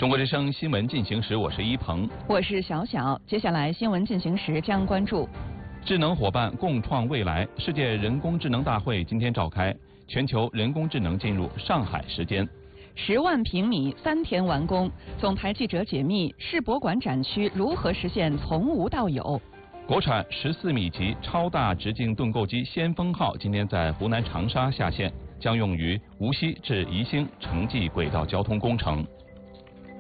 中国之声新闻进行时，我是一鹏， 我是小小。接下来新闻进行时将关注： 智能伙伴共创未来。世界人工智能大会今天召开，全球人工智能进入上海时间。 10万平米3天完工，总台记者解密世博馆展区如何实现从无到有。 国产14米级超大直径盾构机先锋号今天在湖南长沙下线，将用于无锡至宜兴城际轨道交通工程。